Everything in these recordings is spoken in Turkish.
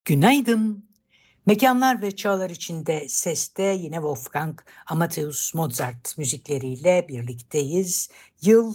Günaydın. Mekanlar ve çağlar içinde seste yine Wolfgang Amadeus Mozart müzikleriyle birlikteyiz. Yıl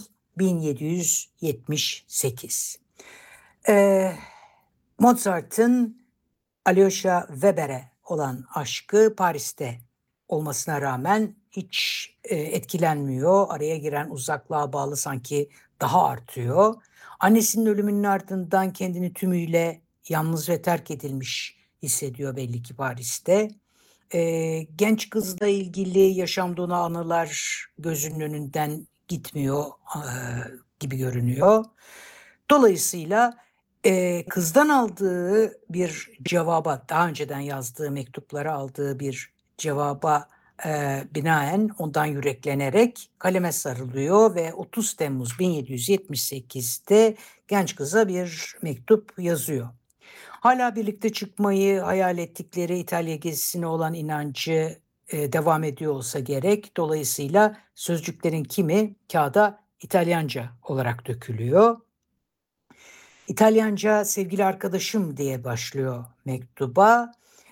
1778. Eee, Mozart'ın Alyosha Weber'e olan aşkı Paris'te olmasına rağmen hiç etkilenmiyor. Araya giren uzaklığa bağlı sanki daha artıyor. Annesinin ölümünün ardından kendini tümüyle yalnız ve terk edilmiş hissediyor belli ki Paris'te. Genç kızla ilgili yaşamda ona anılar gözünün önünden gitmiyor gibi görünüyor. Dolayısıyla kızdan aldığı bir cevaba, daha önceden yazdığı mektuplara aldığı bir cevaba binaen ondan yüreklenerek kaleme sarılıyor ve 30 Temmuz 1778'de genç kıza bir mektup yazıyor. Hala birlikte çıkmayı hayal ettikleri İtalya gezisine olan inancı devam ediyor olsa gerek. Dolayısıyla sözcüklerin kimi kağıda İtalyanca olarak dökülüyor. İtalyanca "Sevgili arkadaşım" diye başlıyor mektuba,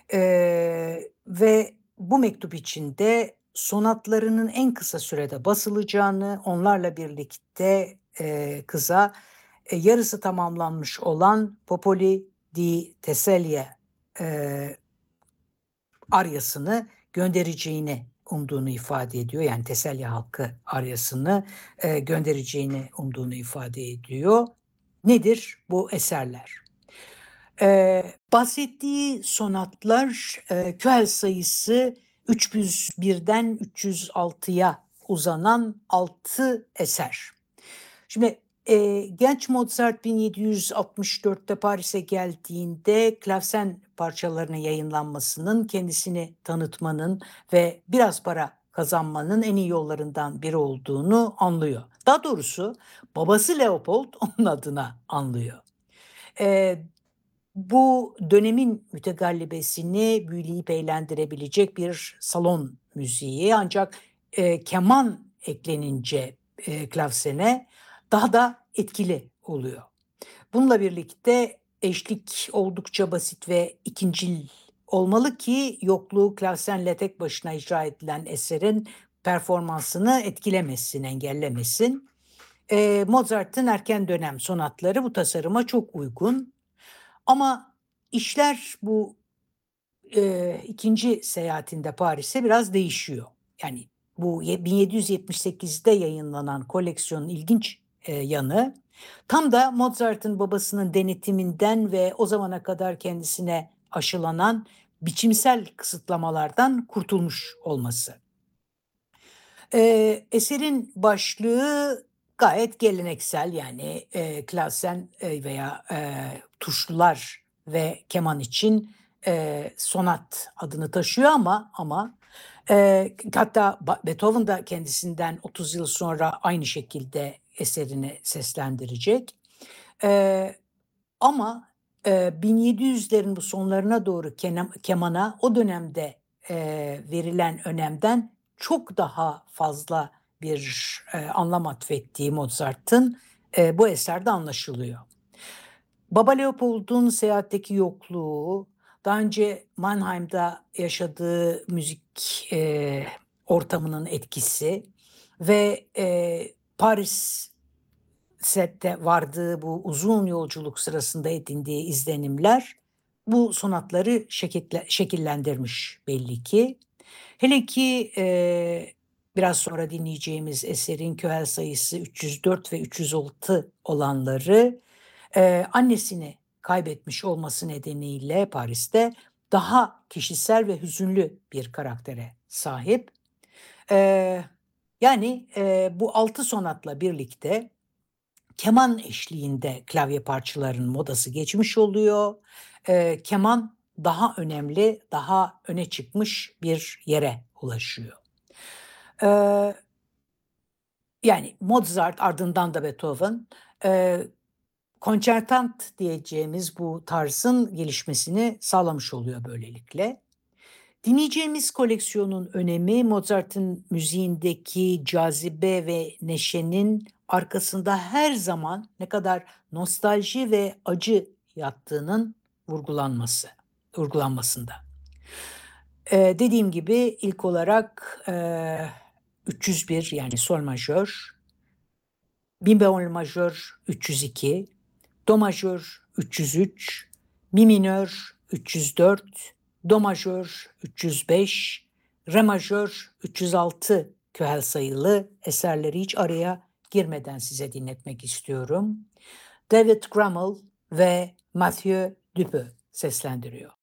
ve bu mektup içinde sonatlarının en kısa sürede basılacağını, onlarla birlikte kıza yarısı tamamlanmış olan "Popoli di Tesselia" eee, aryasını göndereceğini umduğunu ifade ediyor. Yani Teselya halkı aryasını göndereceğini umduğunu ifade ediyor. Nedir bu eserler? Bahsettiği sonatlar, köhel sayısı 301'den 306'ya uzanan 6 eser. Şimdi, genç Mozart 1764'te Paris'e geldiğinde klavsen parçalarının yayınlanmasının, kendisini tanıtmanın ve biraz para kazanmanın en iyi yollarından biri olduğunu anlıyor. Daha doğrusu babası Leopold onun adına anlıyor. Eee, Bu dönemin mütegallibesini büyüleyip eğlendirebilecek bir salon müziği ancak keman eklenince klavsene daha da etkili oluyor. Bununla birlikte eşlik oldukça basit ve ikincil olmalı ki yokluğu klavsenle tek başına icra edilen eserin performansını etkilemesin, engellemesin. Mozart'ın erken dönem sonatları bu tasarıma çok uygun ama işler bu 2. seyahatinde Paris'e biraz değişiyor. Yani bu 1778'de yayınlanan koleksiyonun ilginç yanı, tam da Mozart'ın babasının denetiminden ve o zamana kadar kendisine aşılanan biçimsel kısıtlamalardan kurtulmuş olması. Eserin başlığı gayet geleneksel, yani klavsen veya tuşlular ve keman için sonat adını taşıyor ama hatta Beethoven da kendisinden 30 yıl sonra aynı şekilde eserini seslendirecek. Eee, ama 1700'lerin bu sonlarına doğru kemana o dönemde verilen önemden çok daha fazla bir anlam atfettiği Mozart'ın bu eserde anlaşılıyor. Baba Leopold'un seyahatteki yokluğu, daha önce Mannheim'da yaşadığı müzik ortamının etkisi ve Paris'te vardığı bu uzun yolculuk sırasında edindiği izlenimler bu sonatları şekillendirmiş belli ki. Hele ki biraz sonra dinleyeceğimiz eserin köhel sayısı 304 ve 306 olanları annesini kaybetmiş olması nedeniyle Paris'te daha kişisel ve hüzünlü bir karaktere sahip. Eee, bu 6 sonatla birlikte keman eşliğinde klavye parçalarının modası geçmiş oluyor. Keman daha önemli, daha öne çıkmış bir yere ulaşıyor. Eee, Yani Mozart, ardından da Beethoven, eee, konçertant diyeceğimiz bu tarzın gelişmesini sağlamış oluyor böylelikle. Dinleyeceğimiz koleksiyonun önemi, Mozart'ın müziğindeki cazibe ve neşenin arkasında her zaman ne kadar nostalji ve acı yattığının vurgulanması. uygulanmasında. Dediğim gibi ilk olarak 301 yani sol majör, mi bemol majör 302, do majör 303, mi minör 304, do majör 305, re majör 306 köhel sayılı eserleri hiç araya girmeden size dinletmek istiyorum. David Grummel ve Mathieu Dupuy seslendiriyor.